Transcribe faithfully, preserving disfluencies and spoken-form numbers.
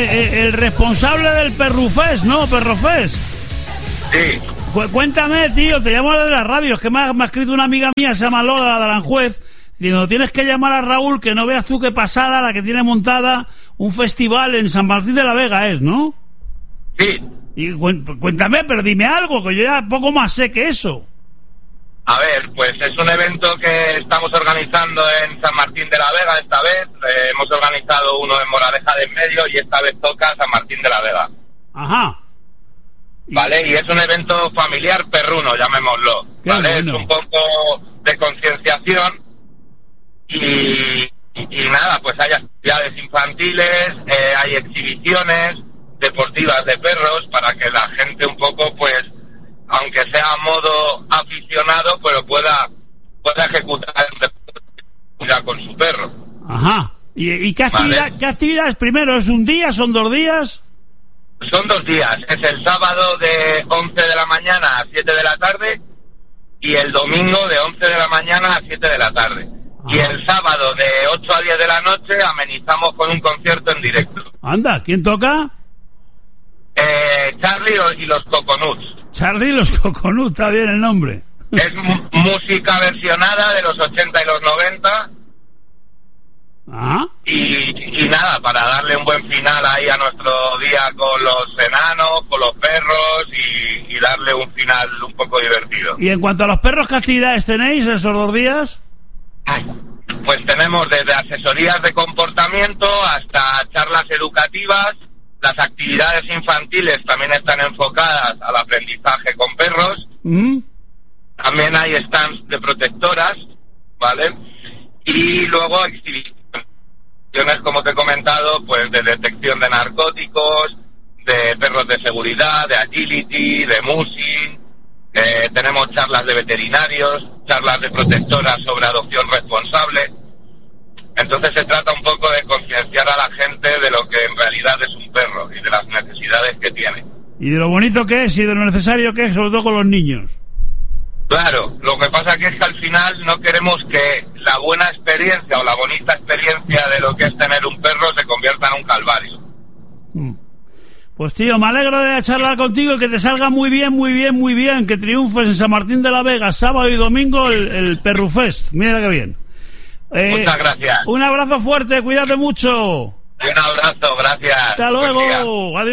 eh, el responsable del Perrufest, ¿no? Perrofest. Sí. Cu- cuéntame, tío, te llamo de la radio, es que me ha, me ha escrito una amiga mía, se llama Lola de Aranjuez, diciendo, tienes que llamar a Raúl, que no veas tú qué pasada la que tiene montada un festival en San Martín de la Vega, ¿es, no? Sí. Y cu- cuéntame, pero dime algo, que yo ya poco más sé que eso. A ver, pues es un evento que estamos organizando en San Martín de la Vega esta vez. Eh, hemos organizado uno en Moraleja de en Medio y esta vez toca San Martín de la Vega. Ajá. ¿Vale? Y es un evento familiar perruno, llamémoslo. Qué ¿Vale? bueno. Es un poco de concienciación y, y, y nada, pues hay actividades infantiles, eh, hay exhibiciones deportivas de perros para que la gente un poco, pues, aunque sea a modo aficionado, pero pueda, pueda ejecutar el deporte con su perro. Ajá. ¿Y, y qué, actividad, Vale. qué actividades primero? ¿Es un día? ¿Son dos días? Son dos días, es el sábado de once de la mañana a siete de la tarde y el domingo de once de la mañana a siete de la tarde. Y Ajá. el sábado de ocho a diez de la noche amenizamos con un concierto en directo. Anda, ¿quién toca? Eh, Charlie y los Coconuts. Charlie y los Coconuts, está bien el nombre. Es m- música versionada de los ochenta y los noventa Ah, y, y nada, para darle un buen final ahí a nuestro día con los enanos, con los perros y, y darle un final un poco divertido. y en cuanto a los perros, ¿qué actividades tenéis esos dos días? Pues tenemos desde asesorías de comportamiento hasta charlas educativas. Las actividades infantiles también están enfocadas al aprendizaje con perros. ¿Mm? También hay stands de protectoras, ¿vale? Y luego exhibiciones, como te he comentado, pues de detección de narcóticos, de perros de seguridad, de agility, de musing. Eh, tenemos charlas de veterinarios, charlas de protectoras sobre adopción responsable. Entonces se trata un poco de concienciar a la gente de lo que en realidad es un perro y de las necesidades que tiene. Y de lo bonito que es y de lo necesario que es, sobre todo con los niños. Claro, lo que pasa que es que al final no queremos que la buena experiencia o la bonita experiencia de lo que es tener un perro se convierta en un calvario. Mm. Pues tío, me alegro de charlar contigo y que te salga muy bien, muy bien, muy bien, que triunfes en San Martín de la Vega, sábado y domingo, el, el Perrufest. Mira que bien. Eh, Muchas gracias. Un abrazo fuerte, cuídate mucho. Un abrazo, gracias. Hasta Buen día. luego. Adiós.